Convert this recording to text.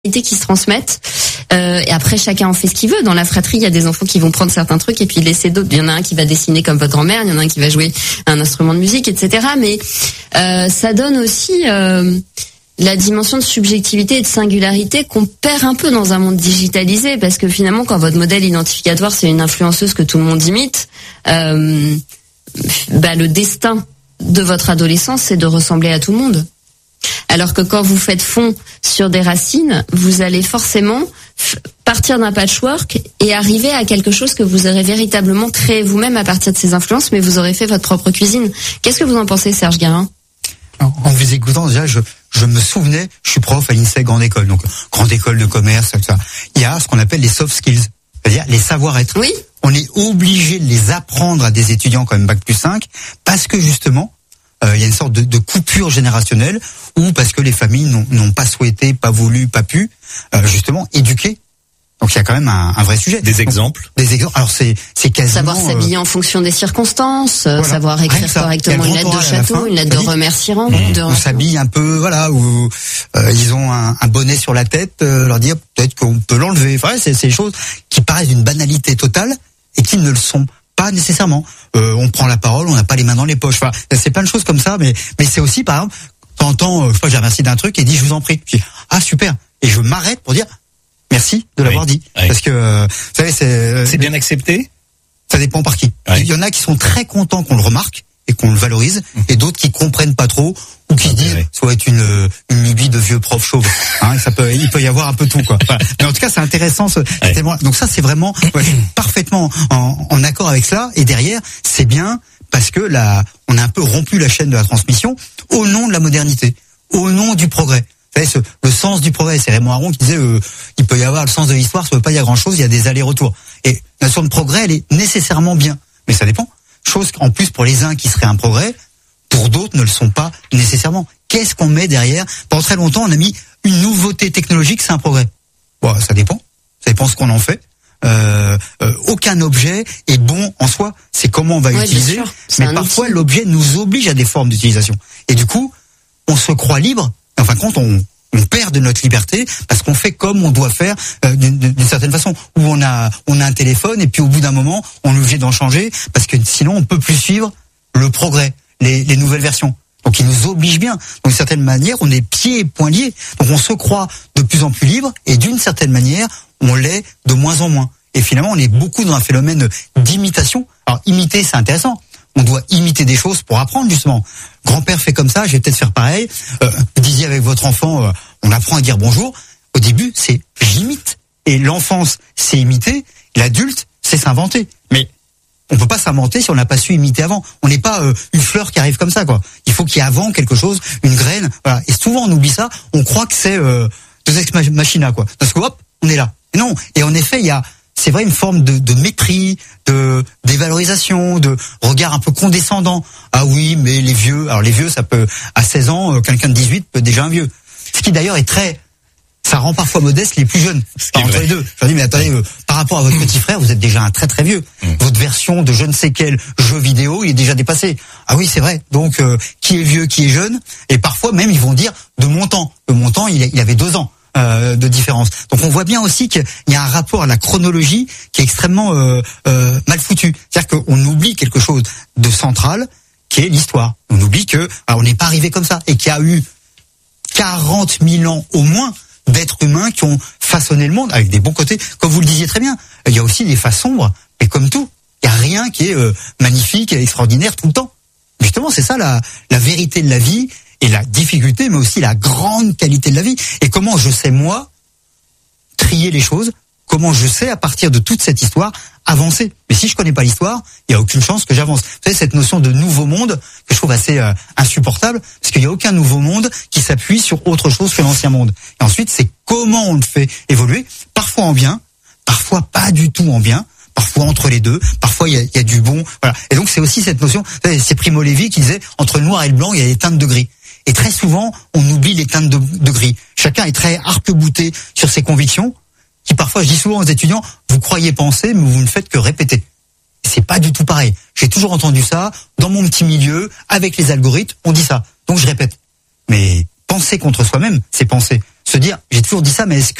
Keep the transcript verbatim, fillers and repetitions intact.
qui se transmettent. Euh, et après, chacun en fait ce qu'il veut. Dans la fratrie, il y a des enfants qui vont prendre certains trucs et puis laisser d'autres. Il y en a un qui va dessiner comme votre grand-mère, il y en a un qui va jouer un instrument de musique, et cetera. Mais euh, ça donne aussi euh, la dimension de subjectivité et de singularité qu'on perd un peu dans un monde digitalisé, parce que finalement, quand votre modèle identificatoire, c'est une influenceuse que tout le monde imite, euh, bah, le destin de votre adolescence, c'est de ressembler à tout le monde. Alors que quand vous faites fond sur des racines, vous allez forcément f- partir d'un patchwork et arriver à quelque chose que vous aurez véritablement créé vous-même à partir de ces influences, mais vous aurez fait votre propre cuisine. Qu'est-ce que vous en pensez, Serge Guérin ? En vous écoutant, déjà, je, je me souvenais, je suis prof à l'INSEE Grande École, donc Grande École de Commerce, tout ça. Il y a ce qu'on appelle les soft skills, c'est-à-dire les savoir-être. Oui. On est obligé de les apprendre à des étudiants quand même bac plus cinq, parce que justement, Euh, il y a une sorte de, de coupure générationnelle, ou parce que les familles n'ont, n'ont pas souhaité, pas voulu, pas pu, euh, justement, éduquer. Donc il y a quand même un, un vrai sujet. Des Donc, exemples. Des exemples. Alors c'est c'est quasiment savoir s'habiller euh, en fonction des circonstances, voilà. savoir écrire Ça, correctement une lettre de château, une lettre de remerciement. On, de on s'habille un peu, voilà, où euh, ils ont un, un bonnet sur la tête, euh, leur dire peut-être qu'on peut l'enlever. Enfin, c'est, c'est des choses qui paraissent d'une banalité totale et qui ne le sont pas nécessairement. Euh, on prend la parole, on n'a pas les mains dans les poches. Enfin, c'est plein de choses comme ça, mais mais c'est aussi, par exemple, t'entends, euh, je sais pas, j'ai remercié d'un truc et dit je vous en prie. Je dis, ah super, et je m'arrête pour dire merci de l'avoir oui, dit, oui. parce que euh, vous savez, c'est c'est bien accepté. Ça dépend par qui. Oui. Il y en a qui sont très contents qu'on le remarque et qu'on le valorise, mmh. et d'autres qui comprennent pas trop ou qui se disent oui. ça va être une une lubie de vieux prof chauve. Hein, ça peut, il peut y avoir un peu tout quoi. Enfin, mais en tout cas, c'est intéressant ce oui. témoin. Donc ça, c'est vraiment ouais, parfaitement en, en accord avec cela. Et derrière, c'est bien parce que là, on a un peu rompu la chaîne de la transmission au nom de la modernité, au nom du progrès. Vous savez, ce, le sens du progrès, c'est Raymond Aron qui disait euh, il peut y avoir le sens de l'histoire, ça veut pas dire grand-chose, il y a des allers-retours. Et la notion de progrès, elle est nécessairement bien, mais ça dépend. Chose qu'en plus pour les uns qui serait un progrès, pour d'autres ne le sont pas nécessairement. Qu'est-ce qu'on met derrière ? Pendant très longtemps, on a mis une nouveauté technologique, c'est un progrès. Bon, ça dépend. Ça dépend ce qu'on en fait. Euh, euh, aucun objet est bon en soi. C'est comment on va ouais, l'utiliser. Mais parfois, outil. L'objet nous oblige à des formes d'utilisation. Et du coup, on se croit libre. En fin de compte, on, on perd de notre liberté parce qu'on fait comme on doit faire euh, d'une, d'une certaine façon. Où on a, on a un téléphone et puis au bout d'un moment, on est obligé d'en changer parce que sinon, on peut plus suivre le progrès, les, les nouvelles versions. Donc, ils nous obligent bien. Donc, d'une certaine manière, on est pieds et poings liés. Donc, on se croit de plus en plus libre et d'une certaine manière, on l'est de moins en moins. Et finalement, on est beaucoup dans un phénomène d'imitation. Alors, imiter, c'est intéressant. On doit imiter des choses pour apprendre, justement. Grand-père fait comme ça, je vais peut-être faire pareil. Euh, vous disiez avec votre enfant, euh, on apprend à dire bonjour. Au début, c'est j'imite. Et l'enfance, c'est imiter. L'adulte, c'est s'inventer. Mais on peut pas s'inventer si on n'a pas su imiter avant. On n'est pas euh, une fleur qui arrive comme ça, quoi. Il faut qu'il y ait avant quelque chose, une graine. Voilà. Et souvent, on oublie ça. On croit que c'est euh, deux ex machina, quoi. Parce que hop, on est là. Et non. Et en effet, il y a, c'est vrai, une forme de, de mépris, de dévalorisation, de regard un peu condescendant. Ah oui, mais les vieux. Alors les vieux, ça peut à seize ans, euh, quelqu'un de dix-huit peut être déjà un vieux. Ce qui d'ailleurs est très, ça rend parfois modeste les plus jeunes. Enfin, entre les deux. Je leur dis mais attendez, euh, par rapport à votre petit frère, vous êtes déjà un très très vieux. Mmh. Votre version de je ne sais quel jeu vidéo, il est déjà dépassé. Ah oui, c'est vrai. Donc euh, qui est vieux, qui est jeune, et parfois même ils vont dire de mon temps. De mon temps, il, il avait deux ans. Euh, de différence. Donc on voit bien aussi qu'il y a un rapport à la chronologie qui est extrêmement euh, euh, mal foutu. C'est-à-dire qu'on oublie quelque chose de central qui est l'histoire. On oublie que alors, on n'est pas arrivé comme ça et qu'il y a eu quarante mille ans au moins d'êtres humains qui ont façonné le monde avec des bons côtés. Comme vous le disiez très bien, il y a aussi des faces sombres, mais comme tout, il n'y a rien qui est euh, magnifique et extraordinaire tout le temps. Justement, c'est ça la, la vérité de la vie. Et la difficulté, mais aussi la grande qualité de la vie. Et comment je sais, moi, trier les choses, comment je sais, à partir de toute cette histoire, avancer. Mais si je connais pas l'histoire, il y a aucune chance que j'avance. Vous savez, cette notion de nouveau monde, que je trouve assez euh, insupportable, parce qu'il y a aucun nouveau monde qui s'appuie sur autre chose que l'ancien monde. Et ensuite, c'est comment on le fait évoluer, parfois en bien, parfois pas du tout en bien, parfois entre les deux, parfois il y a, il y a du bon. Voilà. Et donc, c'est aussi cette notion, c'est Primo Levi qui disait, entre le noir et le blanc, il y a des teintes de gris. Et très souvent, on oublie les teintes de, de gris. Chacun est très arc-bouté sur ses convictions, qui parfois, je dis souvent aux étudiants, vous croyez penser, mais vous ne faites que répéter. C'est pas du tout pareil. J'ai toujours entendu ça, dans mon petit milieu, avec les algorithmes, on dit ça. Donc je répète. Mais penser contre soi-même, c'est penser. se dire, j'ai toujours dit ça, mais est-ce que